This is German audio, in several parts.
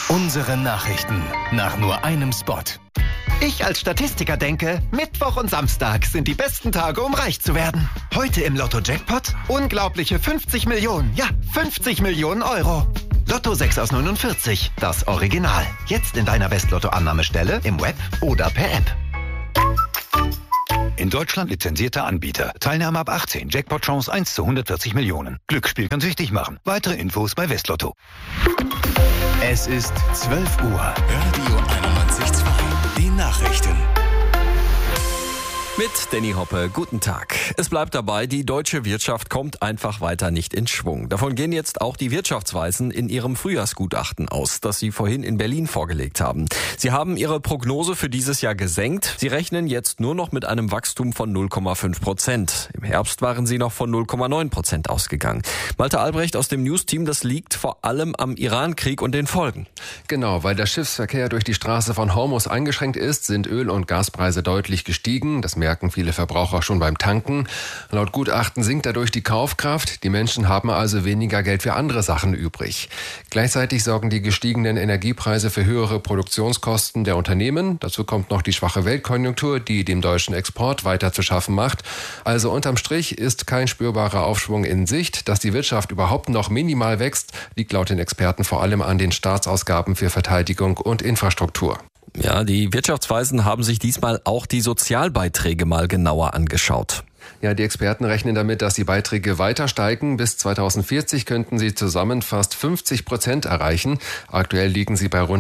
Unsere Nachrichten nach nur einem Spot. Ich als Statistiker denke, Mittwoch und Samstag sind die besten Tage, um reich zu werden. Heute im Lotto-Jackpot unglaubliche 50 Millionen. Ja, 50 Millionen Euro. Lotto 6 aus 49, das Original. Jetzt in deiner Westlotto-Annahmestelle, im Web oder per App. In Deutschland lizenzierter Anbieter. Teilnahme ab 18. Jackpot-Chance 1 zu 140 Millionen. Glücksspiel kann süchtig machen. Weitere Infos bei Westlotto. Es ist 12 Uhr. Radio 91.2. Die Nachrichten. Mit Danny Hoppe, guten Tag. Es bleibt dabei, die deutsche Wirtschaft kommt einfach weiter nicht in Schwung. Davon gehen jetzt auch die Wirtschaftsweisen in ihrem Frühjahrsgutachten aus, das sie vorhin in Berlin vorgelegt haben. Sie haben ihre Prognose für dieses Jahr gesenkt. Sie rechnen jetzt nur noch mit einem Wachstum von 0,5%. Im Herbst waren sie noch von 0,9% ausgegangen. Malte Albrecht aus dem News-Team, das liegt vor allem am Iran-Krieg und den Folgen. Genau, weil der Schiffsverkehr durch die Straße von Hormuz eingeschränkt ist, sind Öl- und Gaspreise deutlich gestiegen. Das merken viele Verbraucher schon beim Tanken. Laut Gutachten sinkt dadurch die Kaufkraft. Die Menschen haben also weniger Geld für andere Sachen übrig. Gleichzeitig sorgen die gestiegenen Energiepreise für höhere Produktionskosten der Unternehmen. Dazu kommt noch die schwache Weltkonjunktur, die dem deutschen Export weiter zu schaffen macht. Also unterm Strich ist kein spürbarer Aufschwung in Sicht. Dass die Wirtschaft überhaupt noch minimal wächst, liegt laut den Experten vor allem an den Staatsausgaben für Verteidigung und Infrastruktur. Ja, die Wirtschaftsweisen haben sich diesmal auch die Sozialbeiträge mal genauer angeschaut. Ja, die Experten rechnen damit, dass die Beiträge weiter steigen. Bis 2040 könnten sie zusammen fast 50% erreichen. Aktuell liegen sie bei rund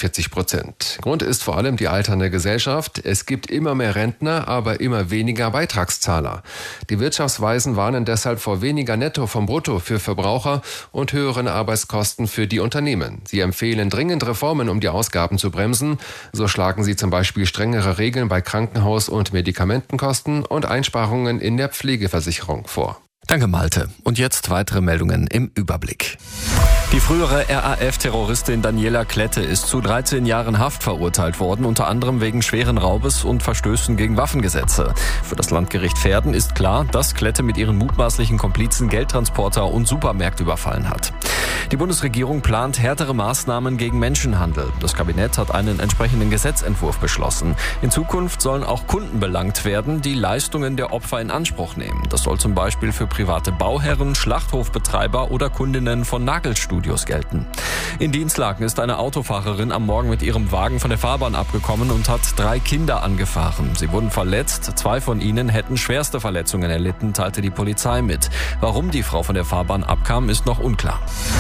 42%. Grund ist vor allem die alternde Gesellschaft. Es gibt immer mehr Rentner, aber immer weniger Beitragszahler. Die Wirtschaftsweisen warnen deshalb vor weniger Netto vom Brutto für Verbraucher und höheren Arbeitskosten für die Unternehmen. Sie empfehlen dringend Reformen, um die Ausgaben zu bremsen. So schlagen sie zum Beispiel strengere Regeln bei Krankenhaus- und Medikamentenkosten und Einsparungen in der Pflegeversicherung vor. Danke, Malte. Und jetzt weitere Meldungen im Überblick. Die frühere RAF-Terroristin Daniela Klette ist zu 13 Jahren Haft verurteilt worden, unter anderem wegen schweren Raubes und Verstößen gegen Waffengesetze. Für das Landgericht Verden ist klar, dass Klette mit ihren mutmaßlichen Komplizen Geldtransporter und Supermärkte überfallen hat. Die Bundesregierung plant härtere Maßnahmen gegen Menschenhandel. Das Kabinett hat einen entsprechenden Gesetzentwurf beschlossen. In Zukunft sollen auch Kunden belangt werden, die Leistungen der Opfer in Anspruch nehmen. Das soll zum Beispiel für private Bauherren, Schlachthofbetreiber oder Kundinnen von Nagelstudios gelten. In Dinslaken ist eine Autofahrerin am Morgen mit ihrem Wagen von der Fahrbahn abgekommen und hat 3 Kinder angefahren. Sie wurden verletzt, 2 von ihnen hätten schwerste Verletzungen erlitten, teilte die Polizei mit. Warum die Frau von der Fahrbahn abkam, ist noch unklar.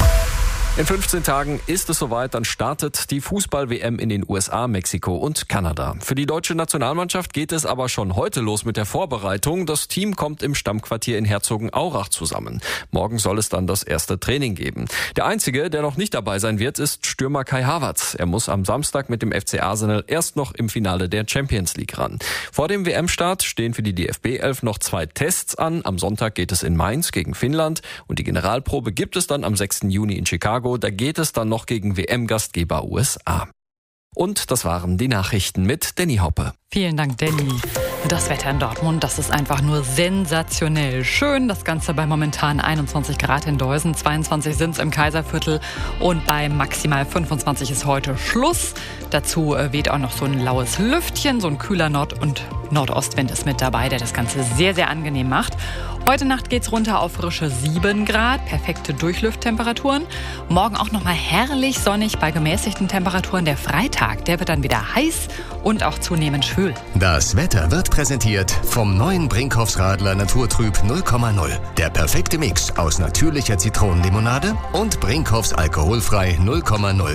In 15 Tagen ist es soweit, dann startet die Fußball-WM in den USA, Mexiko und Kanada. Für die deutsche Nationalmannschaft geht es aber schon heute los mit der Vorbereitung. Das Team kommt im Stammquartier in Herzogenaurach zusammen. Morgen soll es dann das erste Training geben. Der Einzige, der noch nicht dabei sein wird, ist Stürmer Kai Havertz. Er muss am Samstag mit dem FC Arsenal erst noch im Finale der Champions League ran. Vor dem WM-Start stehen für die DFB-11 noch 2 Tests an. Am Sonntag geht es in Mainz gegen Finnland und die Generalprobe gibt es dann am 6. Juni in Chicago. Da geht es dann noch gegen WM-Gastgeber USA. Und das waren die Nachrichten mit Danny Hoppe. Vielen Dank, Danny. Das Wetter in Dortmund, das ist einfach nur sensationell schön. Das Ganze bei momentan 21 Grad in Deusen, 22 sind es im Kaiserviertel und bei maximal 25 ist heute Schluss. Dazu weht auch noch so ein laues Lüftchen, so ein kühler Nord- und Nordostwind ist mit dabei, der das Ganze sehr, sehr angenehm macht. Heute Nacht geht's runter auf frische 7 Grad, perfekte Durchlüfttemperaturen. Morgen auch nochmal herrlich sonnig bei gemäßigten Temperaturen. Der Freitag, der wird dann wieder heiß und auch zunehmend schwül. Das Wetter wird präsentiert vom neuen Brinkhoffs Radler Naturtrüb 0,0. Der perfekte Mix aus natürlicher Zitronenlimonade und Brinkhoffs alkoholfrei 0,0.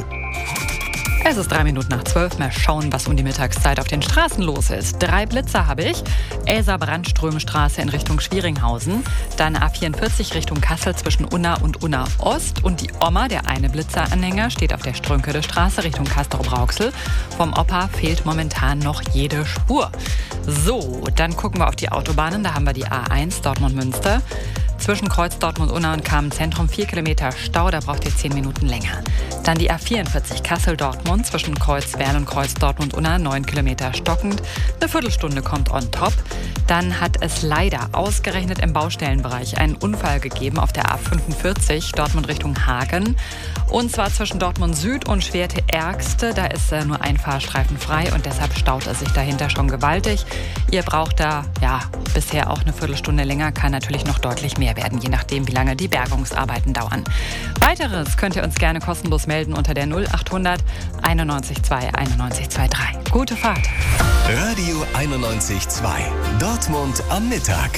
Es ist 12:03. Mal schauen, was um die Mittagszeit auf den Straßen los ist. 3 Blitzer habe ich. Elsa-Brandström-Straße in Richtung Schwieringhausen. Dann A44 Richtung Kassel zwischen Unna und Unna Ost. Und die Oma, der eine Blitzeranhänger, steht auf der Strünkede Straße Richtung Castrop-Rauxel. Vom Opa fehlt momentan noch jede Spur. So, dann gucken wir auf die Autobahnen. Da haben wir die A1 Dortmund-Münster. Zwischen Kreuz Dortmund-Unna und Kamenz-Zentrum 4 Kilometer Stau, da braucht ihr 10 Minuten länger. Dann die A44 Kassel-Dortmund zwischen Kreuz Werl und Kreuz Dortmund-Unna 9 Kilometer stockend. Eine Viertelstunde kommt on top. Dann hat es leider ausgerechnet im Baustellenbereich einen Unfall gegeben auf der A45 Dortmund Richtung Hagen. Und zwar zwischen Dortmund Süd und Schwerte-Ergste. Da ist nur ein Fahrstreifen frei und deshalb staut es sich dahinter schon gewaltig. Ihr braucht da bisher auch eine Viertelstunde länger, kann natürlich noch deutlich mehr werden, je nachdem, wie lange die Bergungsarbeiten dauern. Weiteres könnt ihr uns gerne kostenlos melden unter der 0800 91 2 91 23. Gute Fahrt. Radio 91.2. Dortmund am Mittag.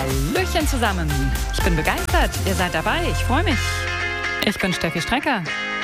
Hallöchen zusammen. Ich bin begeistert. Ihr seid dabei. Ich freue mich. Ich bin Steffi Strecker.